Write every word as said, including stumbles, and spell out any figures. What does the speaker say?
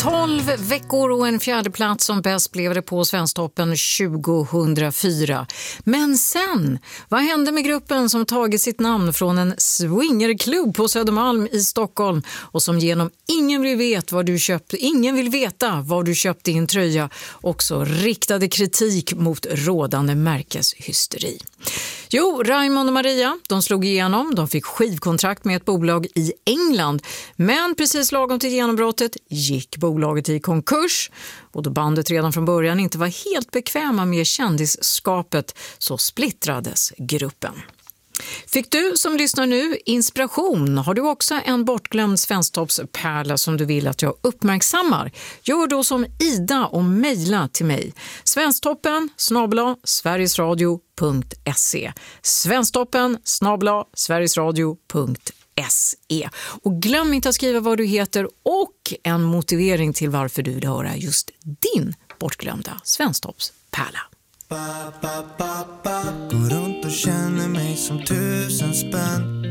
tolv veckor och en fjärde plats som bäst blev det på Svensktoppen tjugohundrafyra. Men sen, vad hände med gruppen som tagit sitt namn från en swingerklubb på Södermalm i Stockholm och som genom ingen vill veta vad du köpte, ingen vill veta vad du köpte i en tröja, också riktade kritik mot rådande märkeshysteri? Jo, Raymond och Maria, de slog igenom, de fick skivkontrakt med ett bolag i England, men precis lagom till genombrottet gick bolaget i konkurs och då bandet redan från början inte var helt bekväma med kändisskapet så splittrades gruppen. Fick du som lyssnar nu inspiration? Har du också en bortglömd svensktoppspärla som du vill att jag uppmärksammar? Gör då som Ida och mejla till mig. Svensktoppen snabel-a sverigesradio punkt se. Svensktoppen snabel-a sverigesradio punkt se. Och glöm inte att skriva vad du heter och en motivering till varför du vill höra just din bortglömda svensktoppspärla. Går runt och känner mig som tusen spänn.